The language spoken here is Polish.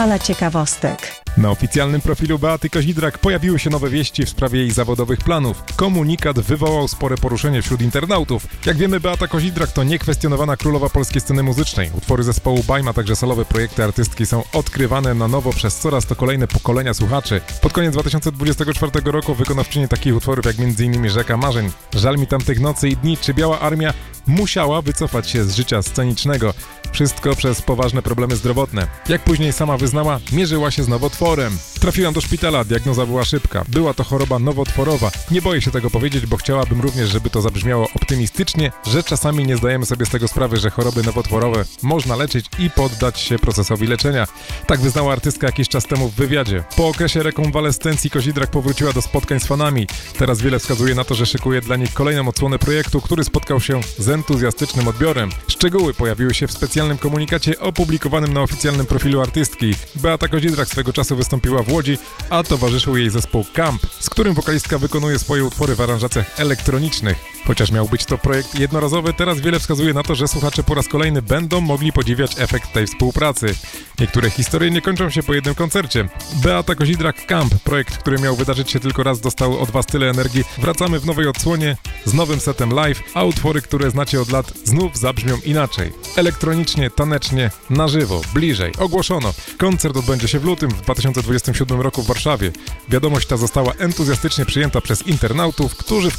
Fala ciekawostek. Na oficjalnym profilu Beaty Kozidrak pojawiły się nowe wieści w sprawie jej zawodowych planów. Komunikat wywołał spore poruszenie wśród internautów. Jak wiemy, Beata Kozidrak to niekwestionowana królowa polskiej sceny muzycznej. Utwory zespołu Bajm, a także solowe projekty artystki są odkrywane na nowo przez coraz to kolejne pokolenia słuchaczy. Pod koniec 2024 roku wykonawczyni takich utworów jak m.in. Rzeka Marzeń, Żal mi tamtych nocy i dni czy Biała Armia musiała wycofać się z życia scenicznego. Wszystko przez poważne problemy zdrowotne. Jak później sama wyznała, mierzyła się z nowotworem. Trafiłam do szpitala, diagnoza była szybka. Była to choroba nowotworowa. Nie boję się tego powiedzieć, bo chciałabym również, żeby to zabrzmiało optymistycznie, że czasami nie zdajemy sobie z tego sprawy, że choroby nowotworowe można leczyć i poddać się procesowi leczenia. Tak wyznała artystka jakiś czas temu w wywiadzie. Po okresie rekonwalescencji Kozidrak powróciła do spotkań z fanami. Teraz wiele wskazuje na to, że szykuje dla nich kolejną odsłonę projektu, który spotkał się z entuzjastycznym odbiorem. Szczegóły pojawiły się w specjalnym komunikacie opublikowanym na oficjalnym profilu artystki. Beata Kozidrak swego czasu wystąpiła w Łodzi, a towarzyszył jej zespół Camp, z którym wokalistka wykonuje swoje utwory w aranżacjach elektronicznych. Chociaż miał być to projekt jednorazowy, teraz wiele wskazuje na to, że słuchacze po raz kolejny będą mogli podziwiać efekt tej współpracy. Niektóre historie nie kończą się po jednym koncercie. Beata Kozidrak Camp, projekt, który miał wydarzyć się tylko raz, dostał od was tyle energii. Wracamy w nowej odsłonie, z nowym setem live, a utwory, które znacie od lat, znów zabrzmią inaczej. Elektronicznie, tanecznie, na żywo, bliżej. Ogłoszono. Koncert odbędzie się w lutym w 2027 roku w Warszawie. Wiadomość ta została entuzjastycznie przyjęta przez internautów, którzy